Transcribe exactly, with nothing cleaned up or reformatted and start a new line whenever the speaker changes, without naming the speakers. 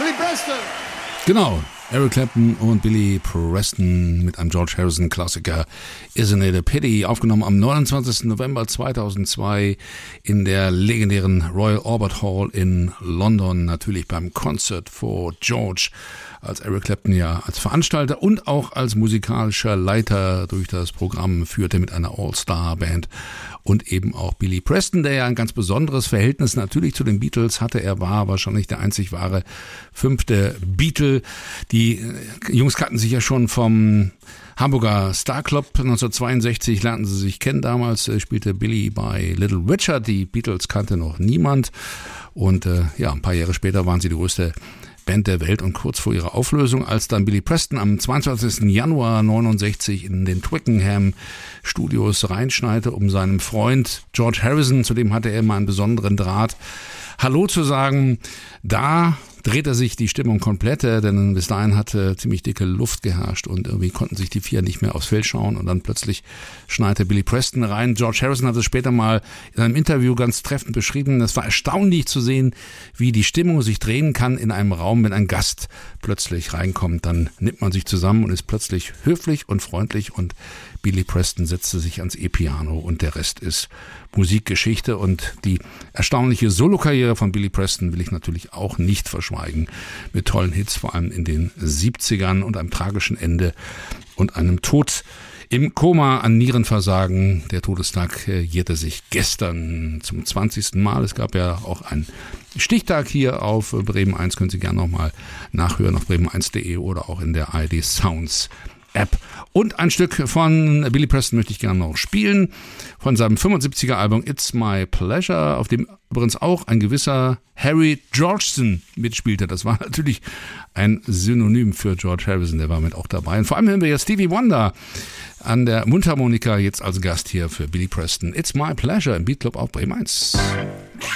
Billy Preston.
Genau, Eric Clapton und Billy Preston mit einem George Harrison Klassiker Isn't It a Pity, aufgenommen am neunundzwanzigsten November zweitausendzwei in der legendären Royal Albert Hall in London, natürlich beim Concert for George, als Eric Clapton ja als Veranstalter und auch als musikalischer Leiter durch das Programm führte mit einer All-Star-Band. Und eben auch Billy Preston, der ja ein ganz besonderes Verhältnis natürlich zu den Beatles hatte. Er war wahrscheinlich der einzig wahre fünfte Beatle. Die Jungs kannten sich ja schon vom Hamburger Star Club. neunzehnhundertzweiundsechzig lernten sie sich kennen. Damals spielte Billy bei Little Richard. Die Beatles kannte noch niemand. Und äh, ja, ein paar Jahre später waren sie die größte Band der Welt und kurz vor ihrer Auflösung, als dann Billy Preston am zweiundzwanzigsten Januar neunundsechzig in den Twickenham Studios reinschneite, um seinem Freund George Harrison, zu dem hatte er immer einen besonderen Draht, Hallo zu sagen. Da dreht er sich die Stimmung komplett, denn bis dahin hatte ziemlich dicke Luft geherrscht und irgendwie konnten sich die vier nicht mehr aufs Feld schauen und dann plötzlich schneite Billy Preston rein. George Harrison hat es später mal in einem Interview ganz treffend beschrieben. Es war erstaunlich zu sehen, wie die Stimmung sich drehen kann in einem Raum, wenn ein Gast plötzlich reinkommt. Dann nimmt man sich zusammen und ist plötzlich höflich und freundlich und Billy Preston setzte sich ans E-Piano und der Rest ist Musikgeschichte. Und die erstaunliche Solokarriere von Billy Preston will ich natürlich auch nicht verschweigen. Mit tollen Hits, vor allem in den siebzigern und einem tragischen Ende und einem Tod im Koma an Nierenversagen. Der Todestag jährte sich gestern zum zwanzigsten Mal. Es gab ja auch einen Stichtag hier auf Bremen eins. Können Sie gerne nochmal nachhören auf bremen eins punkt de oder auch in der A R D Sounds App. Und ein Stück von Billy Preston möchte ich gerne noch spielen, von seinem fünfundsiebziger Album It's My Pleasure, auf dem übrigens auch ein gewisser Harry Georgeson mitspielte. Das war natürlich ein Synonym für George Harrison, der war mit auch dabei. Und vor allem hören wir jetzt Stevie Wonder an der Mundharmonika jetzt als Gast hier für Billy Preston. It's My Pleasure im Beat Club auf Bremen eins.